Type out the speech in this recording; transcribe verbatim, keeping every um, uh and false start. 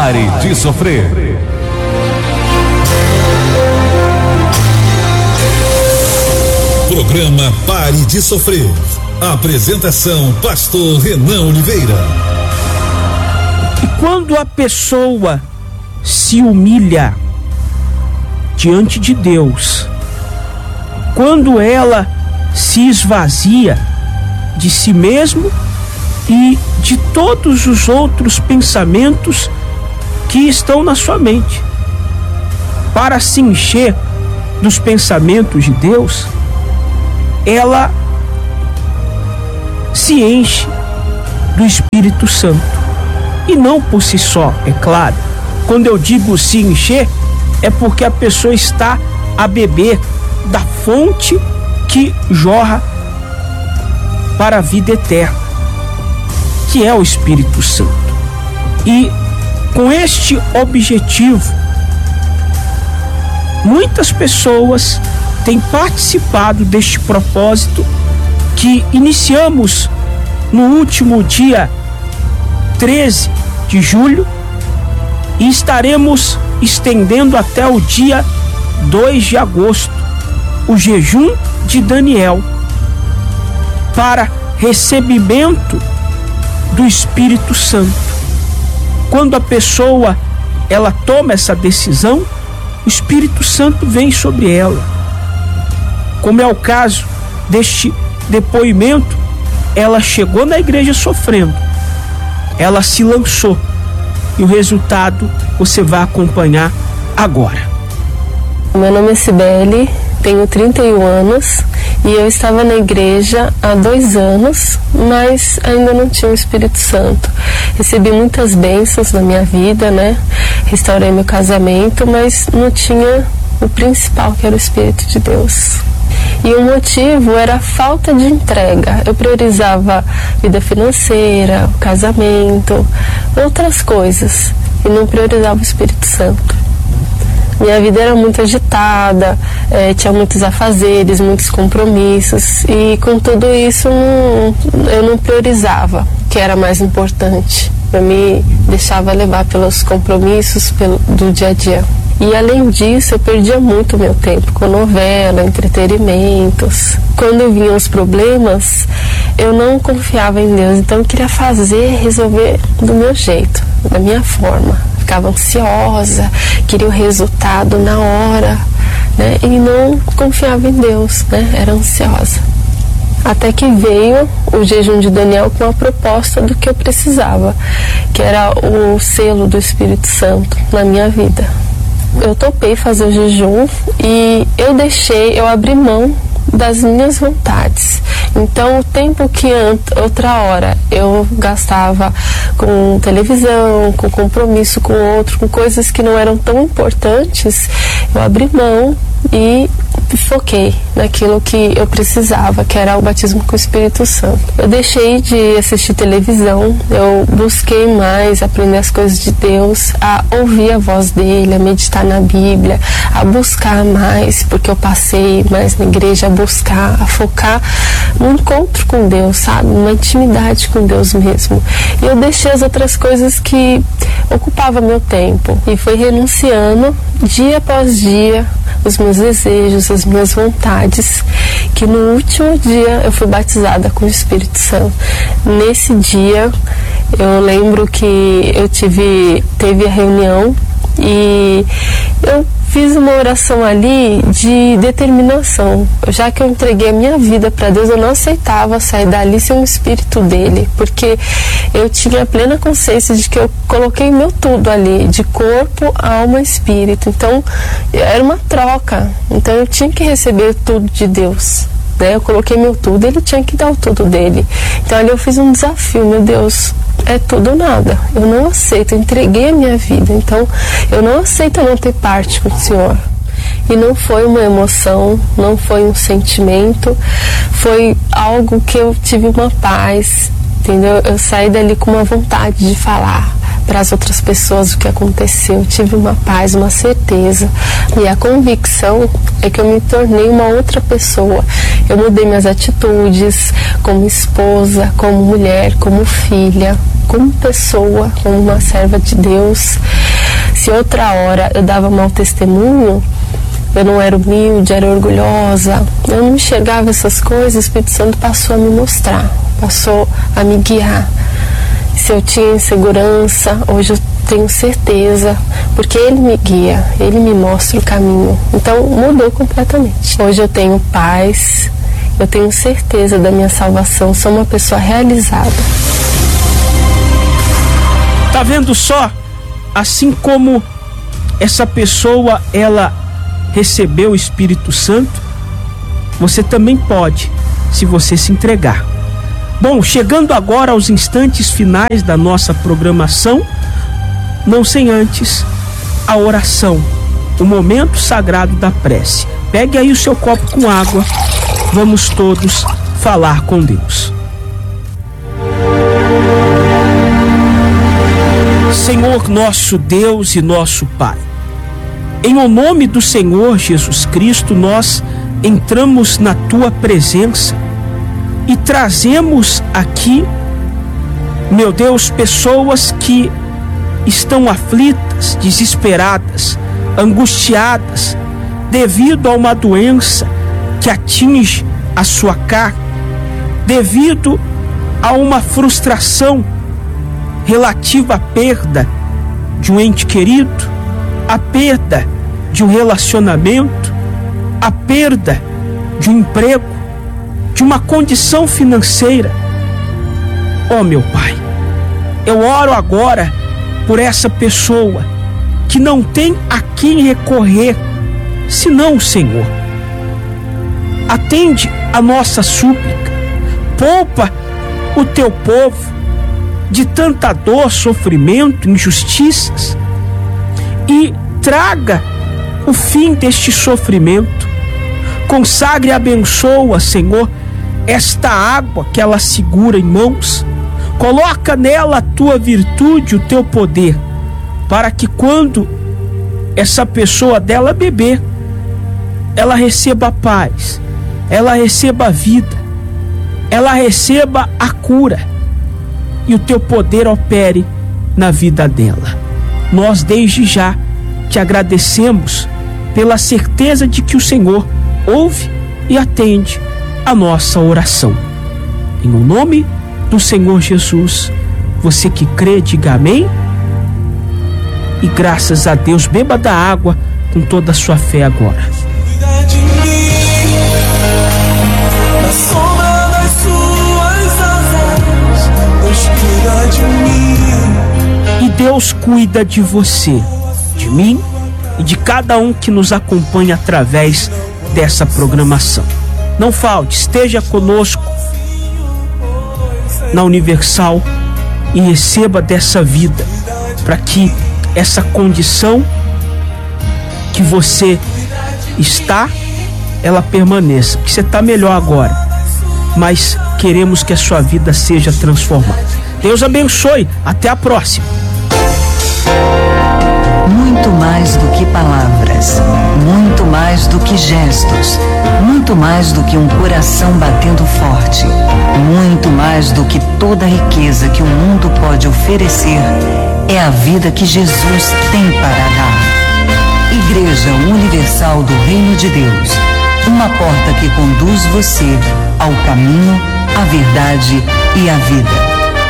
Pare de sofrer. Programa Pare de Sofrer. Apresentação Pastor Renan Oliveira. E quando a pessoa se humilha diante de Deus, quando ela se esvazia de si mesmo e de todos os outros pensamentos que estão na sua mente, para se encher dos pensamentos de Deus, ela se enche do Espírito Santo. E não por si só, é claro. Quando eu digo se encher, é porque a pessoa está a beber da fonte que jorra para a vida eterna, que é o Espírito Santo. E com este objetivo, muitas pessoas têm participado deste propósito que iniciamos no último dia treze de julho e estaremos estendendo até o dia dois de agosto, o jejum de Daniel, para recebimento do Espírito Santo. Quando a pessoa ela toma essa decisão, o Espírito Santo vem sobre ela. Como é o caso deste depoimento, ela chegou na igreja sofrendo, ela se lançou, e o resultado você vai acompanhar agora. Meu nome é Cibele, tenho trinta e um anos e eu estava na igreja há dois anos, mas ainda não tinha o Espírito Santo. Recebi muitas bênçãos na minha vida, né? Restaurei meu casamento, mas não tinha o principal, que era o Espírito de Deus. E o motivo era a falta de entrega. Eu priorizava vida financeira, casamento, outras coisas, e não priorizava o Espírito Santo. Minha vida era muito agitada, eh, tinha muitos afazeres, muitos compromissos, e com tudo isso não, eu não priorizava o que era mais importante. Eu me deixava levar pelos compromissos pelo, do dia a dia. E além disso, eu perdia muito meu tempo com novela, entretenimentos. Quando vinham os problemas, eu não confiava em Deus, então eu queria fazer, resolver do meu jeito, da minha forma. Ficava ansiosa, queria o resultado na hora, né? E não confiava em Deus, né? Era ansiosa. Até que veio o jejum de Daniel com a proposta do que eu precisava, que era o selo do Espírito Santo na minha vida. Eu topei fazer o jejum e eu deixei, eu abri mão das minhas vontades. Então, o tempo que outra hora eu gastava com televisão, com compromisso com outro, com coisas que não eram tão importantes, eu abri mão e foquei naquilo que eu precisava, que era o batismo com o Espírito Santo. Eu deixei de assistir televisão, eu busquei mais aprender as coisas de Deus, a ouvir a voz dele, a meditar na Bíblia, a buscar mais, porque eu passei mais na igreja, a buscar, a focar no encontro com Deus, sabe? Uma intimidade com Deus mesmo. E eu deixei as outras coisas que ocupavam meu tempo e fui renunciando dia após dia os meus desejos, as minhas vontades, que no último dia eu fui batizada com o Espírito Santo. Nesse dia eu lembro que eu tive teve a reunião e eu fiz uma oração ali de determinação. Já que eu entreguei a minha vida para Deus, eu não aceitava sair dali sem o Espírito dele, porque eu tinha plena consciência de que eu coloquei meu tudo ali, de corpo, alma e espírito. Então, era uma troca. Então, eu tinha que receber tudo de Deus. Né? Eu coloquei meu tudo, ele tinha que dar o tudo dele. Então, ali eu fiz um desafio, meu Deus, é tudo ou nada. Eu não aceito, eu entreguei a minha vida. Então, eu não aceito não ter parte com o Senhor. E não foi uma emoção, não foi um sentimento, foi algo que eu tive uma paz, entendeu? Eu saí dali com uma vontade de falar para as outras pessoas o que aconteceu. Eu tive uma paz, uma certeza. E a convicção é que eu me tornei uma outra pessoa. Eu mudei minhas atitudes como esposa, como mulher, como filha, como pessoa, como uma serva de Deus. Se outra hora eu dava mau testemunho, eu não era humilde, era orgulhosa, eu não enxergava essas coisas, o Espírito Santo passou a me mostrar, passou a me guiar. Se eu tinha insegurança, hoje eu tenho certeza, porque Ele me guia, Ele me mostra o caminho. Então mudou completamente. Hoje eu tenho paz, eu tenho certeza da minha salvação, sou uma pessoa realizada. Tá vendo só? Assim como essa pessoa, ela recebeu o Espírito Santo, você também pode, se você se entregar. Bom, chegando agora aos instantes finais da nossa programação, não sem antes a oração, o momento sagrado da prece. Pegue aí o seu copo com água, vamos todos falar com Deus. Senhor nosso Deus e nosso Pai, em o nome do Senhor Jesus Cristo, nós entramos na Tua presença e trazemos aqui, meu Deus, pessoas que estão aflitas, desesperadas, angustiadas, devido a uma doença que atinge a sua carne, devido a uma frustração relativa à perda de um ente querido, a perda de um relacionamento, a perda de um emprego, de uma condição financeira. Oh, meu Pai, eu oro agora por essa pessoa que não tem a quem recorrer, senão o Senhor. Atende a nossa súplica, poupa o Teu povo de tanta dor, sofrimento, injustiças, e traga o fim deste sofrimento. Consagre e abençoa, Senhor, esta água que ela segura em mãos. Coloca nela a Tua virtude, o Teu poder, para que quando essa pessoa dela beber, ela receba a paz, ela receba a vida, ela receba a cura e o Teu poder opere na vida dela. Nós desde já te agradecemos pela certeza de que o Senhor ouve e atende a nossa oração. Em o nome do Senhor Jesus, você que crê, diga amém. E graças a Deus, beba da água com toda a sua fé agora. Cuida de mim, na sombra das suas asas, Deus cuida de mim. E Deus cuida de você, de mim e de cada um que nos acompanha através dessa programação. Não falte, esteja conosco na Universal e receba dessa vida, para que essa condição que você está, ela permaneça. Porque você está melhor agora, mas queremos que a sua vida seja transformada. Deus abençoe, até a próxima. Muito mais do que palavras, muito mais do que gestos, muito mais do que um coração batendo forte, muito mais do que toda a riqueza que o mundo pode oferecer, é a vida que Jesus tem para dar. Igreja Universal do Reino de Deus, uma porta que conduz você ao caminho, à verdade e à vida.